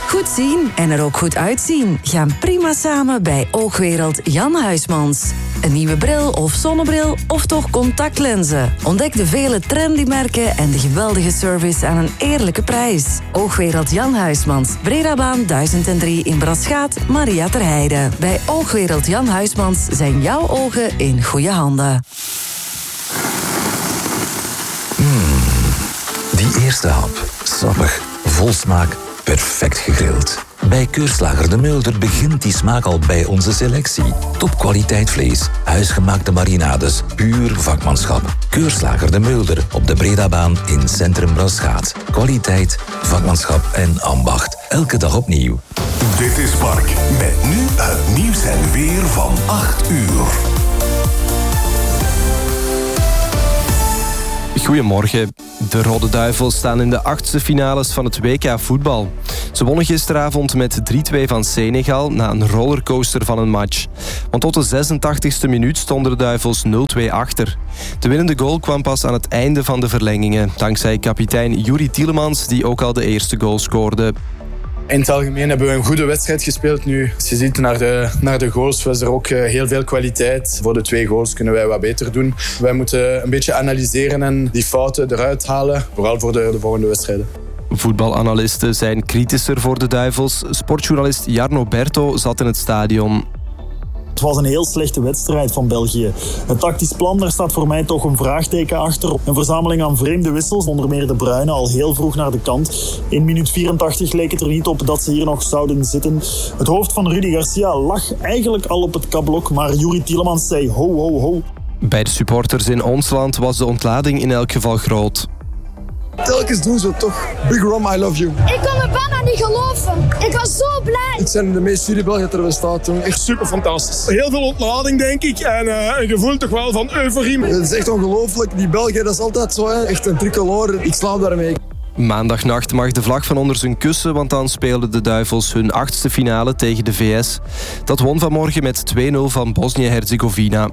Goed zien en er ook goed uitzien gaan prima samen bij Oogwereld Jan Huysmans. Een nieuwe bril of zonnebril of toch contactlenzen. Ontdek de vele trendy merken en de geweldige service aan een eerlijke prijs. Oogwereld Jan Huysmans, Bredabaan 1003 in Braschaat, Maria ter Heide. Bij Oogwereld Jan Huysmans zijn jouw ogen in goede handen. Die eerste hap. Sappig, vol smaak, perfect gegrild. Bij Keurslager de Mulder begint die smaak al bij onze selectie. Topkwaliteit vlees, huisgemaakte marinades, puur vakmanschap. Keurslager de Mulder op de Bredabaan in Centrum Braschaat. Kwaliteit, vakmanschap en ambacht. Elke dag opnieuw. Dit is Mark, met nu het nieuws en weer van 8 uur. Goedemorgen. De Rode Duivels staan in de 8e finales van het WK voetbal. Ze wonnen gisteravond met 3-2 van Senegal na een rollercoaster van een match. Want tot de 86e minuut stonden de Duivels 0-2 achter. De winnende goal kwam pas aan het einde van de verlengingen, dankzij kapitein Youri Tielemans, die ook al de eerste goal scoorde. In het algemeen hebben we een goede wedstrijd gespeeld nu. Als je ziet naar de goals was er ook heel veel kwaliteit. Voor de 2 goals kunnen wij wat beter doen. Wij moeten een beetje analyseren en die fouten eruit halen. Vooral voor de volgende wedstrijden. Voetbalanalisten zijn kritischer voor de Duivels. Sportjournalist Jarno Berto zat in het stadion. Het was een heel slechte wedstrijd van België. Het tactisch plan, daar staat voor mij toch een vraagteken achter. Een verzameling aan vreemde wissels, onder meer de Bruyne al heel vroeg naar de kant. In minuut 84 leek het er niet op dat ze hier nog zouden zitten. Het hoofd van Rudy Garcia lag eigenlijk al op het kapblok, maar Youri Tielemans zei ho, ho, ho. Bij de supporters in ons land was de ontlading in elk geval groot. Telkens doen ze het toch. Big Rom, I love you. Ik kon het bijna niet geloven. Ik was zo blij. Het zijn de meest studie Belgen ter bestaat, jongen. Echt super fantastisch. Heel veel ontlading, denk ik. En een gevoel toch wel van euforie. Het is echt ongelooflijk. Die Belgen, dat is altijd zo, hè. Echt een tricolore. Ik slaap daarmee. Maandagnacht mag de vlag van onder zijn kussen, want dan spelen de Duivels hun 8e finale tegen de VS. Dat won vanmorgen met 2-0 van Bosnië-Herzegovina.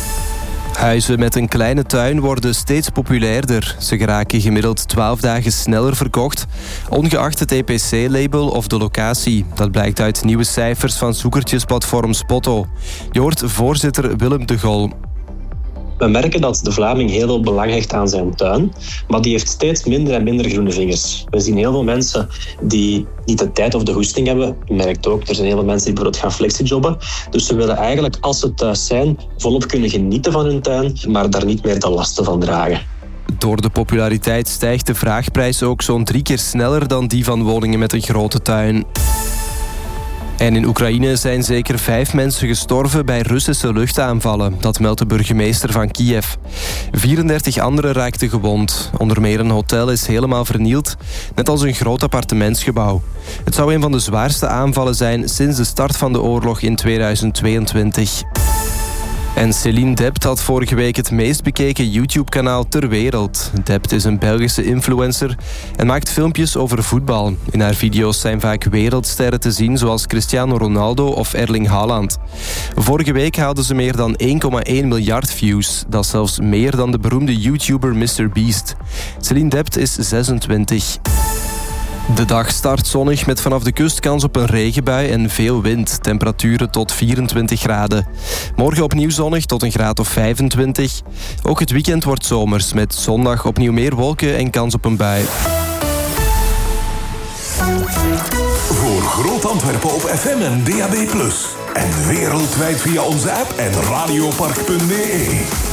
Huizen met een kleine tuin worden steeds populairder. Ze geraken gemiddeld 12 dagen sneller verkocht, ongeacht het EPC-label of de locatie. Dat blijkt uit nieuwe cijfers van zoekertjesplatform Spotto. Je hoort voorzitter Willem de Gol. We merken dat de Vlaming heel veel belang hecht aan zijn tuin, maar die heeft steeds minder en minder groene vingers. We zien heel veel mensen die niet de tijd of de goesting hebben. Je merkt ook, er zijn heel veel mensen die bijvoorbeeld gaan flexijobben. Dus ze willen eigenlijk, als ze thuis zijn, volop kunnen genieten van hun tuin, maar daar niet meer de lasten van dragen. Door de populariteit stijgt de vraagprijs ook zo'n 3 keer sneller dan die van woningen met een grote tuin. En in Oekraïne zijn zeker 5 mensen gestorven bij Russische luchtaanvallen. Dat meldt de burgemeester van Kiev. 34 anderen raakten gewond. Onder meer een hotel is helemaal vernield, net als een groot appartementsgebouw. Het zou een van de zwaarste aanvallen zijn sinds de start van de oorlog in 2022. En Céline Dept had vorige week het meest bekeken YouTube-kanaal ter wereld. Dept is een Belgische influencer en maakt filmpjes over voetbal. In haar video's zijn vaak wereldsterren te zien, zoals Cristiano Ronaldo of Erling Haaland. Vorige week haalden ze meer dan 1,1 miljard views. Dat is zelfs meer dan de beroemde YouTuber MrBeast. Céline Dept is 26. De dag start zonnig met vanaf de kust kans op een regenbui en veel wind. Temperaturen tot 24 graden. Morgen opnieuw zonnig tot een graad of 25. Ook het weekend wordt zomers met zondag opnieuw meer wolken en kans op een bui. Voor Groot Antwerpen op FM en DAB+. En wereldwijd via onze app en radiopark.be.